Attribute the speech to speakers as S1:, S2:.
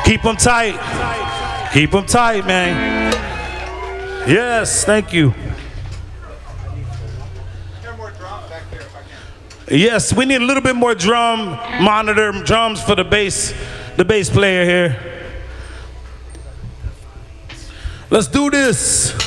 S1: Keep them tight. Keep them tight, man. Yes, thank you. Yes, we need a little bit more drum monitor, drums for the bass player here. Let's do this.